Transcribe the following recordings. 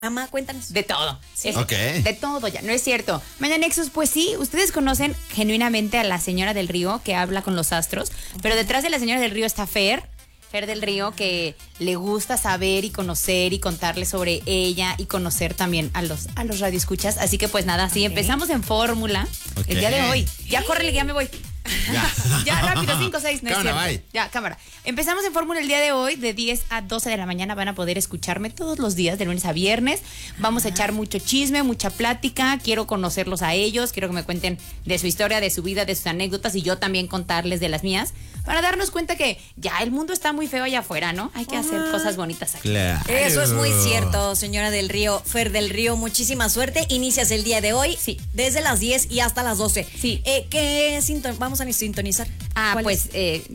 Ama, cuéntanos. De todo. Sí. De todo ya, no es cierto. Mañana Nexus, pues sí, ustedes conocen genuinamente a la señora del Río que habla con los astros, pero detrás de la señora del Río está Fer del Río, que le gusta saber y conocer y contarle sobre ella y conocer también a los radioescuchas. Así que pues nada, sí, empezamos en Fórmula el día de hoy. Ya córrele, ya me voy. Ya rápido, 5, 6, no es Cámara, cierto. Ya, cámara. Empezamos en Fórmula el día de hoy, de 10 a 12 de la mañana. Van a poder escucharme todos los días, de lunes a viernes. Vamos a echar mucho chisme, mucha plática. Quiero conocerlos a ellos, quiero que me cuenten de su historia, de su vida, de sus anécdotas y yo también contarles de las mías, para darnos cuenta que ya el mundo está muy feo allá afuera, ¿no? Hay que hacer cosas bonitas aquí. Claro. Eso es muy cierto, señora del Río. Fer del Río, muchísima suerte. Inicias el día de hoy, sí, desde las 10 y hasta las 12. Sí. ¿Qué vamos a sintonizar? Pues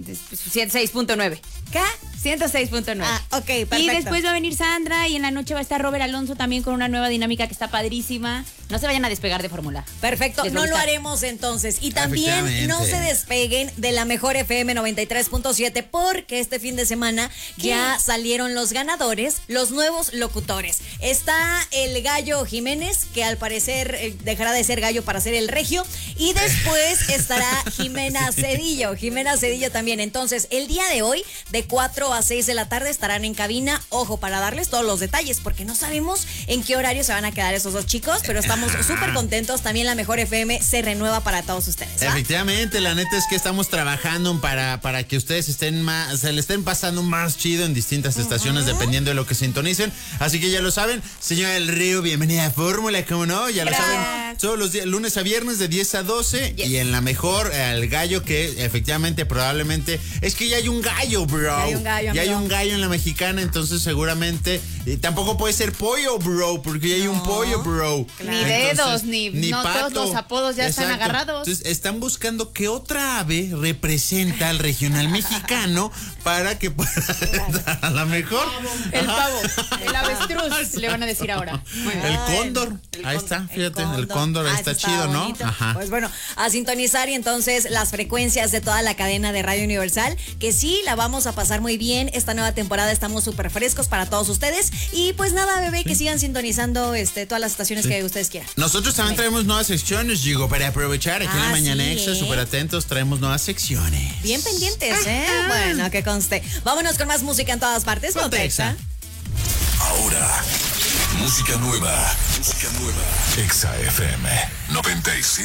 106.9. ¿Qué? 106.9. Ok, perfecto. Y después va a venir Sandra y en la noche va a estar Robert Alonso también con una nueva dinámica que está padrísima. No se vayan a despegar de Fórmula. Perfecto, no lo haremos entonces. Y también no se despeguen de la mejor FM 93.7 porque este fin de semana ya salieron los ganadores, los nuevos locutores. Está el Gallo Jiménez, que al parecer dejará de ser gallo para ser el regio. Y después estará Jimena Cedillo. Jimena Cedillo también. Entonces, el día de hoy, de 4 a 6 de la tarde, estarán en cabina. Ojo, para darles todos los detalles, porque no sabemos en qué horario se van a quedar esos dos chicos, pero estamos súper contentos. También la mejor FM se renueva para todos ustedes, ¿va? Efectivamente, la neta es que estamos trabajando para que ustedes se le estén pasando más chido en distintas estaciones, dependiendo de lo que sintonicen. Así que ya lo saben, señora del Río, bienvenida a Fórmula, ¿cómo no? Ya lo saben, todos los días, lunes a viernes de 10 a 12. Yes. Y en la mejor, al gallo, que efectivamente, probablemente, es que ya hay un gallo, bro. Ya hay un gallo, ya hay un gallo en la mexicana, entonces seguramente, tampoco puede ser pollo, bro, porque ya hay un pollo, bro. Claro. Ni dedos, ni no, pato. todos los apodos ya están agarrados. Entonces están buscando qué otra ave representa al regional mexicano para que pueda dar a la mejor. El pavo, el avestruz, le van a decir ahora. El cóndor, ahí está, fíjate, el cóndor está chido, ¿no? Ajá. Pues bueno, a sintonizar y entonces las frecuencias de toda la cadena de Radio Universal, que sí, la vamos a pasar muy bien. Esta nueva temporada estamos súper frescos para todos ustedes. Y pues nada, bebé, que sigan sintonizando todas las estaciones que ustedes quieran. Nosotros también traemos nuevas secciones, digo, para aprovechar aquí en la Mañana Extra, súper atentos, traemos nuevas secciones. Bien pendientes, Bueno, que conste. Vámonos con más música en todas partes. Ponte Exa. Ahora, música nueva. Exa FM 97.